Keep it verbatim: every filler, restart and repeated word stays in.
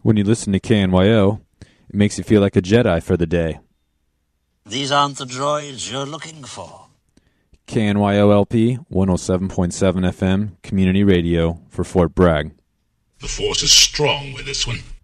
When you listen to K N Y O, it makes you feel like a Jedi for the day. These aren't the droids you're looking for. K N Y O L P, one oh seven point seven F M, Community Radio for Fort Bragg. The Force is strong with this one.